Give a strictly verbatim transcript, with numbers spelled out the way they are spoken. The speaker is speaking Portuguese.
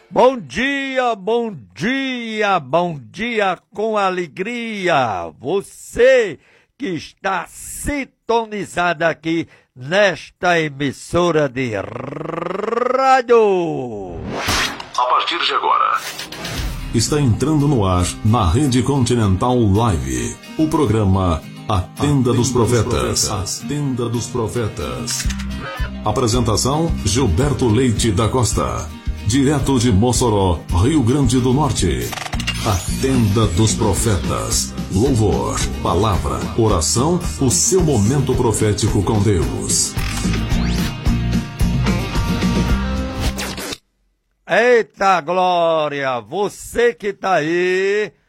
Bom dia, bom dia, bom dia com alegria. Você que está sintonizado aqui nesta emissora de rádio. A partir de agora, está entrando no ar na Rede Continental Live, o programa A Tenda dos Profetas. A Tenda dos Profetas. Apresentação: Gilberto Leite da Costa. Direto de Mossoró, Rio Grande do Norte. A Tenda dos Profetas. Louvor, palavra, oração, o seu momento profético com Deus. Eita glória! Você que tá aí,